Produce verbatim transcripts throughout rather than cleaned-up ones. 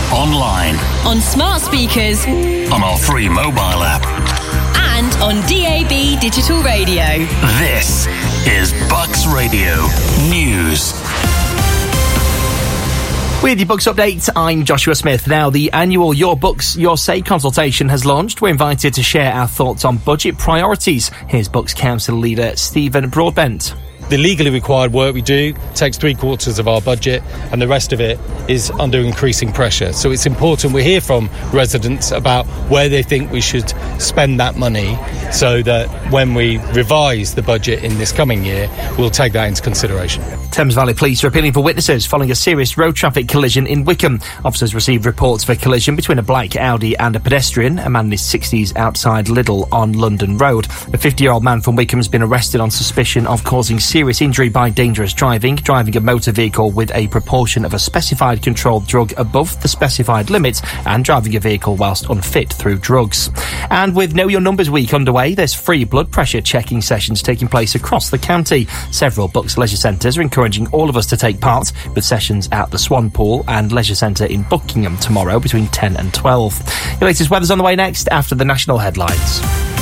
online, on smart speakers, on our free mobile app, and on D A B digital radio. This is Bucks Radio News. With your Books Update, I'm Joshua Smith. Now, the annual Your Books, Your Say consultation has launched. We're invited to share our thoughts on budget priorities. Here's Books Council leader Stephen Broadbent. The legally required work we do takes three quarters of our budget, and the rest of it is under increasing pressure. So it's important we hear from residents about where they think we should spend that money, so that when we revise the budget in this coming year, we'll take that into consideration. Thames Valley Police are appealing for witnesses following a serious road traffic collision in Wickham. Officers received reports of a collision between a black Audi and a pedestrian. A man in his sixties outside Lidl on London Road. A fifty-year-old man from Wickham has been arrested on suspicion of causing serious injury by dangerous driving, driving a motor vehicle with a proportion of a specified controlled drug above the specified limit, and driving a vehicle whilst unfit through drugs. And with Know Your Numbers Week underway, there's free blood pressure checking sessions taking place across the county. Several Bucks leisure centres are encouraging all of us to take part, with sessions at the Swan Pool and Leisure Centre in Buckingham tomorrow between ten and twelve. Your latest weather's on the way next after the national headlines.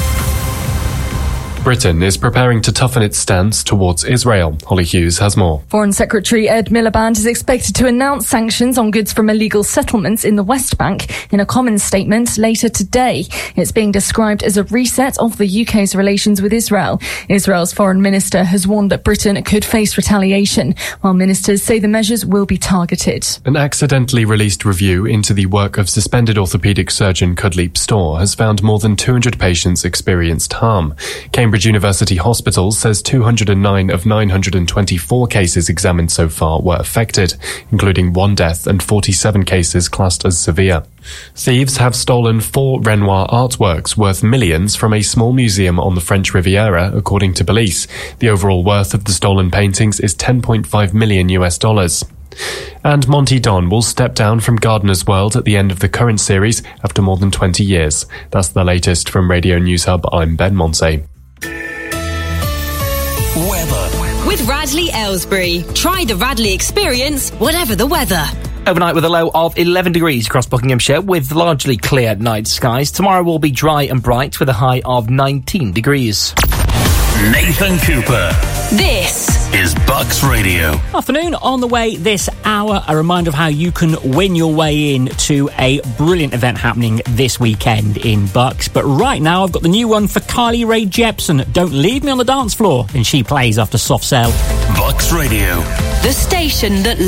Britain is preparing to toughen its stance towards Israel. Holly Hughes has more. Foreign Secretary Ed Miliband is expected to announce sanctions on goods from illegal settlements in the West Bank in a common statement later today. It's being described as a reset of the U K's relations with Israel. Israel's foreign minister has warned that Britain could face retaliation, while ministers say the measures will be targeted. An accidentally released review into the work of suspended orthopaedic surgeon Kudleep Storr has found more than two hundred patients experienced harm. Cambridge Cambridge University Hospital says two hundred nine of nine hundred twenty-four cases examined so far were affected, including one death and forty-seven cases classed as severe. Thieves have stolen four Renoir artworks worth millions from a small museum on the French Riviera, according to police. The overall worth of the stolen paintings is ten point five million US dollars. And Monty Don will step down from Gardener's World at the end of the current series after more than twenty years. That's the latest from Radio News Hub. I'm Ben Monsey. Weather. With Radley Aylesbury. Try the Radley experience, whatever the weather. Overnight with a low of eleven degrees across Buckinghamshire with largely clear night skies. Tomorrow will be dry and bright with a high of nineteen degrees. Nathan Cooper. This is Bucks Radio. Afternoon. On the way this hour, a reminder of how you can win your way in to a brilliant event happening this weekend in Bucks. But right now, I've got the new one for Kylie Rae Jepsen. Don't Leave Me on the Dance Floor. And she plays after Soft Cell. Bucks Radio. the station that